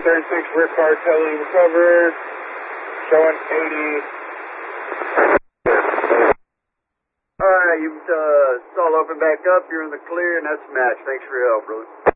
Turn 6 rear car totally recovered. Showing 80. Alright, you stall open back up. You're in the clear, and that's a match. Thanks for your help, brother.